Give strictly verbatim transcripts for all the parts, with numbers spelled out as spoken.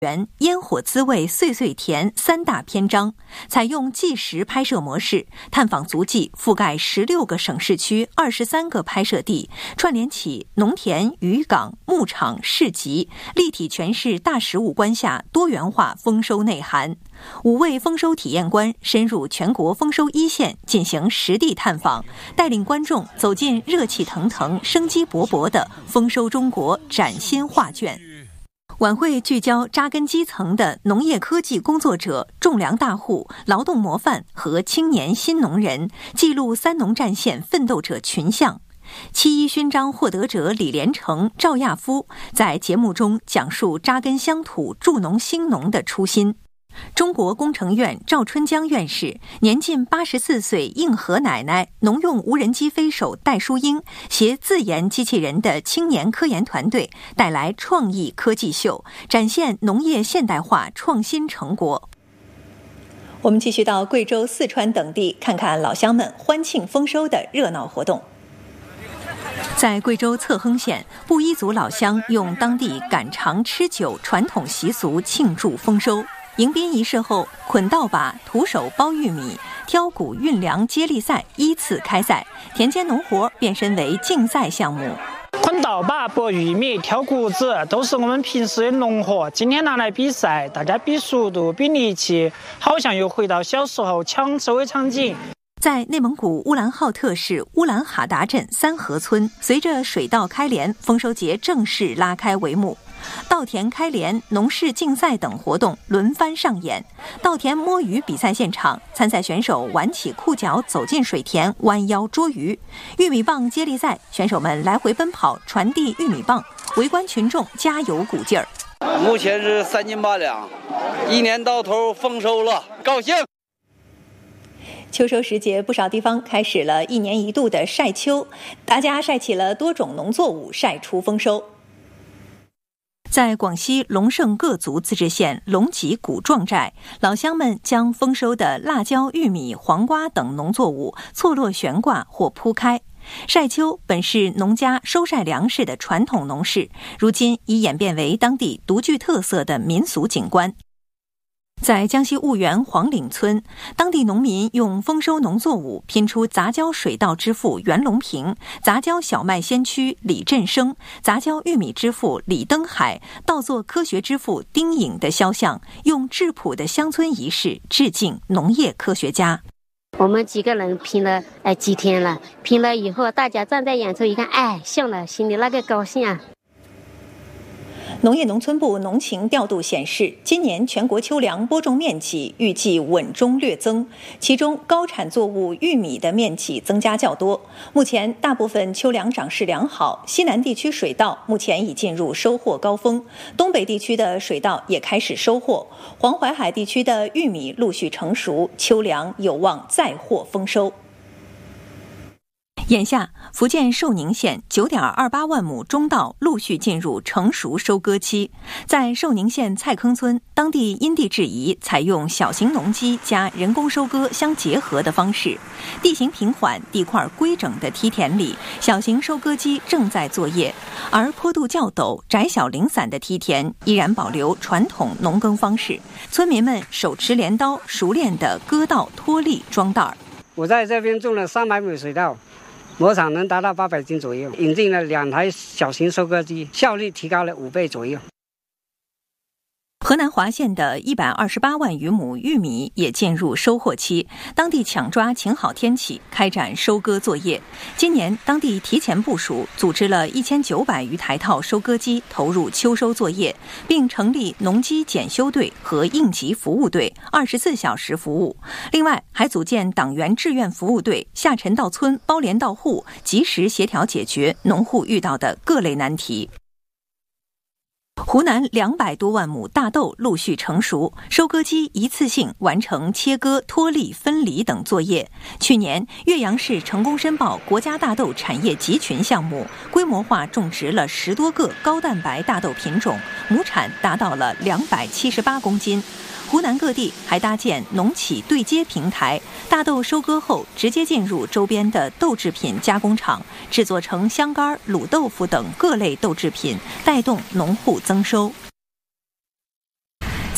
园烟火滋味岁岁甜三大篇章，采用纪实拍摄模式，探访足迹覆盖十六个省市区二十三个拍摄地，串联起农田、渔港、牧场、市集，立体诠释大食五官下多元化丰收内涵。五位丰收体验官深入全国丰收一线进行实地探访，带领观众走进热气腾腾、生机勃勃的丰收中国崭新画卷。晚会聚焦扎根基层的农业科技工作者、种粮大户、劳动模范和青年新农人，记录三农战线奋斗者群像。七一勋章获得者李连成、赵亚夫在节目中讲述扎根乡土、助农兴农的初心。中国工程院赵春江院士、年近八十四岁硬核奶奶、农用无人机飞手戴淑英携自研机器人的青年科研团队带来创意科技秀，展现农业现代化创新成果。我们继续到贵州、四川等地，看看老乡们欢庆丰收的热闹活动。在贵州侧亨县，布依族老乡用当地赶场吃酒传统习俗庆祝丰收。迎宾仪式后，捆稻把、徒手剥玉米、挑谷运粮接力赛依次开赛，田间农活变身为竞赛项目。 捆稻把、剥玉米、挑谷子都是我们平时的农活，今天拿来比赛，大家比速度、比力气，好像又回到小时候抢吃的场景。 在内蒙古乌兰浩特市乌兰哈达镇三河村，随着水稻开镰，丰收节正式拉开帷幕。稻田开镰、农事竞赛等活动轮番上演。稻田摸鱼比赛现场，参赛选手挽起裤脚走进水田，弯腰捉鱼。玉米棒接力赛，选手们来回奔跑，传递玉米棒，围观群众加油鼓劲儿。 目前是三斤八两，一年到头丰收了，高兴。 秋收时节，不少地方开始了一年一度的晒秋，大家晒起了多种农作物，晒出丰收。在广西龙胜各族自治县龙脊古壮寨，老乡们将丰收的辣椒、玉米、黄瓜等农作物错落悬挂或铺开。晒秋本是农家收晒粮食的传统农事，如今已演变为当地独具特色的民俗景观。在江西婺源黄岭村，当地农民用丰收农作物拼出杂交水稻之父袁隆平、杂交小麦先驱李振生、杂交玉米之父李登海、稻作科学之父丁颖的肖像，用质朴的乡村仪式致敬农业科学家。 我们几个人拼了哎几天了，拼了以后大家站在远处一看，哎，像了，心里那个高兴啊！ 农业农村部农情调度显示，今年全国秋粮播种面积预计稳中略增，其中高产作物玉米的面积增加较多。目前大部分秋粮长势良好，西南地区水稻目前已进入收获高峰，东北地区的水稻也开始收获，黄淮海地区的玉米陆续成熟，秋粮有望再获丰收。眼下，福建寿宁县 九点二八万亩中稻陆续进入成熟收割期。在寿宁县蔡坑村，当地因地制宜，采用小型农机加人工收割相结合的方式。地形平缓、地块规整的梯田里，小型收割机正在作业，而坡度较陡、窄小零散的梯田依然保留传统农耕方式。村民们手持镰刀，熟练地割稻、脱粒、装袋儿。 我在这边种了三百亩水稻，亩产能达到八百斤左右，引进了两台小型收割机，效率提高了五倍左右。 河南华县的一百二十八万余亩玉米也进入收获期，当地抢抓晴好天气，开展收割作业。今年当地提前部署，组织了一千九百余台套收割机投入秋收作业，并成立农机检修队和应急服务队，二十四小时服务。另外，还组建党员志愿服务队，下沉到村、包连到户，及时协调解决农户遇到的各类难题。湖南两百多万亩大豆陆续成熟，收割机一次性完成切割、脱粒、分离等作业。去年，岳阳市成功申报国家大豆产业集群项目，规模化种植了十多个高蛋白大豆品种，亩产达到了两百七十八公斤。湖南各地还搭建农企对接平台，大豆收割后直接进入周边的豆制品加工厂，制作成香干、卤豆腐等各类豆制品，带动农户增收。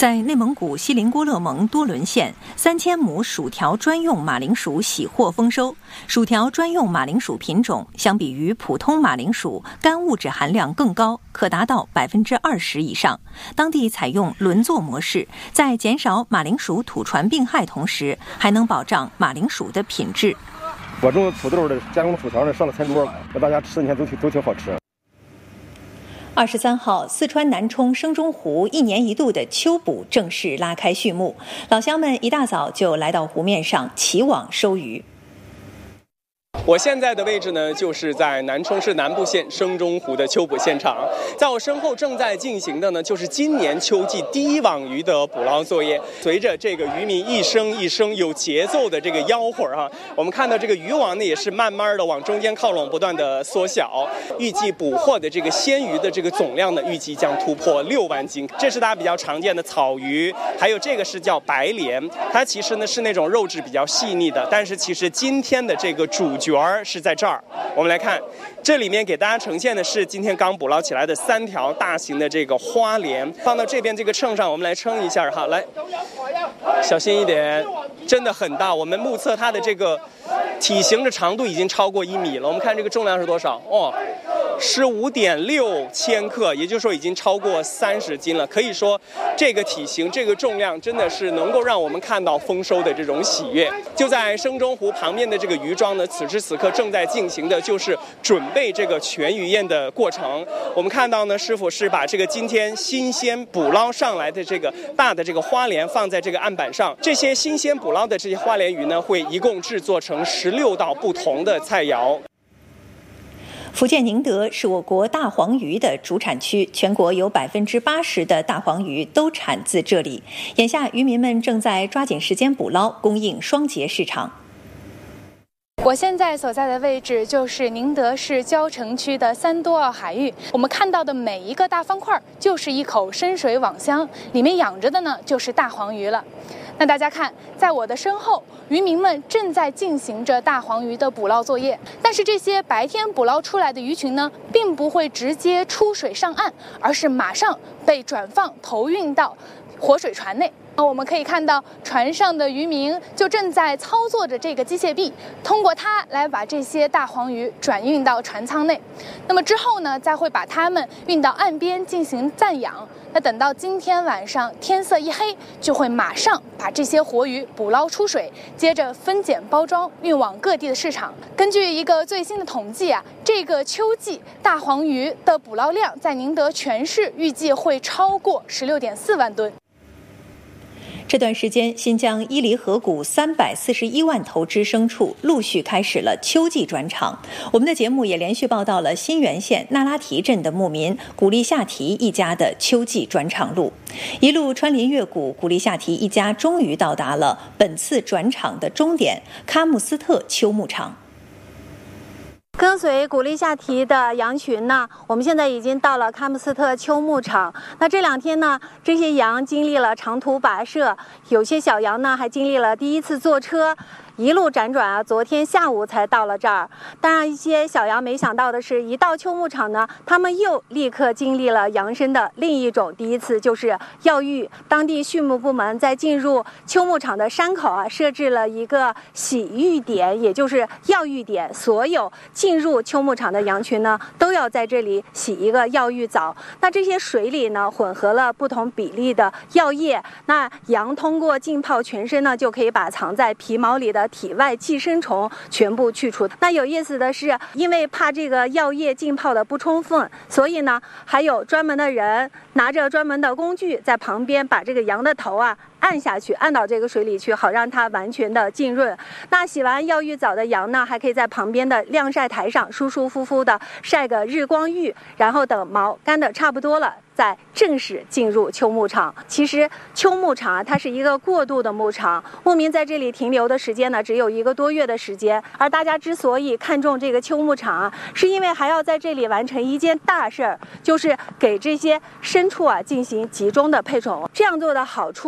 在内蒙古锡林郭勒盟多伦县，三千亩薯条专用马铃薯喜获丰收。薯条专用马铃薯品种相比于普通马铃薯，干物质含量更高，可达到百分之二十以上。当地采用轮作模式，在减少马铃薯土传病害同时，还能保障马铃薯的品质。 我种土豆的加工薯条呢上了餐桌，让大家吃起来都挺都挺好吃。 二十三号，四川南充升中湖一年一度的秋捕正式拉开序幕，老乡们一大早就来到湖面上起网收鱼。 我现在的位置呢，就是在南充市南部县升中湖的秋捕现场。在我身后正在进行的呢，就是今年秋季第一网鱼的捕捞作业。随着这个渔民一声一声有节奏的这个吆喝哈，我们看到这个渔网呢也是慢慢的往中间靠拢，不断的缩小。预计捕获的这个鲜鱼的这个总量呢，预计将突破六万斤。这是大家比较常见的草鱼，还有这个是叫白鲢，它其实呢是那种肉质比较细腻的，但是其实今天的这个主角是在这儿。我们来看，这里面给大家呈现的是今天刚捕捞起来的三条大型的这个花鲢，放到这边这个秤上，我们来称一下哈，来，小心一点，真的很大。我们目测它的这个体型的长度已经超过一米了。我们看这个重量是多少？哦，十五点六千克，也就是说已经超过三十斤了。可以说，这个体型、这个重量，真的是能够让我们看到丰收的这种喜悦。就在升中湖旁边的这个渔庄呢，此时此刻正在进行的就是准备这个全鱼宴的过程。我们看到呢，师傅是把这个今天新鲜捕捞上来的这个大的这个花鲢放在这个案板上。这些新鲜捕捞的这些花鲢鱼呢，会一共制作成十六道不同的菜肴。 福建宁德是我国大黄鱼的主产区，全国有百分之八十的大黄鱼都产自这里。眼下，渔民们正在抓紧时间捕捞，供应双节市场。 我现在所在的位置就是宁德市蕉城区的三多澳海域，我们看到的每一个大方块就是一口深水网箱，里面养着的呢就是大黄鱼了。那大家看，在我的身后，渔民们正在进行着大黄鱼的捕捞作业。但是这些白天捕捞出来的鱼群呢，并不会直接出水上岸，而是马上被转放投运到活水船内。我们可以看到，船上的渔民就正在操作着这个机械臂，通过它来把这些大黄鱼转运到船舱内。那么之后呢，再会把它们运到岸边进行暂养。那等到今天晚上天色一黑，就会马上把这些活鱼捕捞出水，接着分拣包装，运往各地的市场。根据一个最新的统计啊，这个秋季大黄鱼的捕捞量在宁德全市预计会超过十六点四万吨。 这段时间，新疆伊犁河谷三百四十一万头只牲畜陆续开始了秋季转场。我们的节目也连续报道了新源县那拉提镇的牧民古力夏提一家的秋季转场路。一路穿林越谷，古力夏提一家终于到达了本次转场的终点——喀木斯特秋牧场。 跟随古力夏提的羊群呢，我们现在已经到了喀木斯特秋牧场。那这两天呢，这些羊经历了长途跋涉，有些小羊呢还经历了第一次坐车，一路辗转啊，昨天下午才到了这儿。当然，一些小羊没想到的是，一到秋牧场呢，他们又立刻经历了羊生的另一种第一次，就是药浴。当地畜牧部门在进入秋牧场的山口啊，设置了一个洗浴点，也就是药浴点。所有进入秋牧场的羊群呢，都要在这里洗一个药浴澡。那这些水里呢，混合了不同比例的药液。那羊通过浸泡全身呢，就可以把藏在皮毛里的体外寄生虫全部去除。那有意思的是，因为怕这个药液浸泡的不充分，所以呢，还有专门的人拿着专门的工具在旁边把这个羊的头啊按下去，按到这个水里去，好让它完全的浸润。那洗完药浴澡的羊呢，还可以在旁边的晾晒台上舒舒服服的晒个日光浴，然后等毛干的差不多了，再正式进入秋牧场。其实秋牧场啊，它是一个过渡的牧场，牧民在这里停留的时间呢，只有一个多月的时间。而大家之所以看重这个秋牧场啊，是因为还要在这里完成一件大事儿，就是给这些牲畜啊进行集中的配种。这样做的好处呢，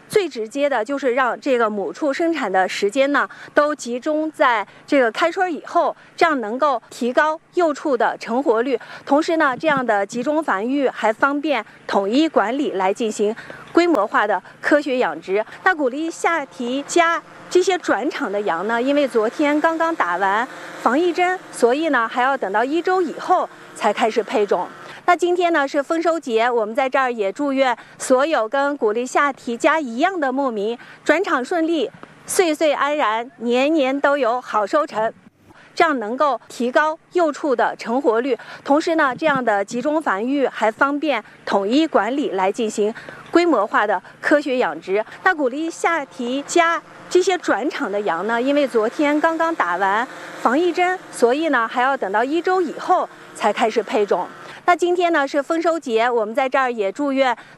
最直接的就是让这个母畜生产的时间呢都集中在这个开春以后，这样能够提高幼畜的成活率。同时呢，这样的集中繁育还方便统一管理来进行规模化的科学养殖。那鼓励下蹄家这些转场的羊呢，因为昨天刚刚打完防疫针，所以呢还要等到一周以后才开始配种。那今天呢是丰收节，我们在这儿也祝愿所有跟鼓励下蹄家一样的牧民转场顺利，岁岁安然，年年都有好收成。这样能够提高幼畜的成活率，同时呢，这样的集中繁育还方便统一管理来进行规模化的科学养殖。那鼓励下蹄家这些转场的羊呢，因为昨天刚刚打完防疫针，所以呢还要等到一周以后才开始配种。那今天呢是丰收节，我们在这儿也祝愿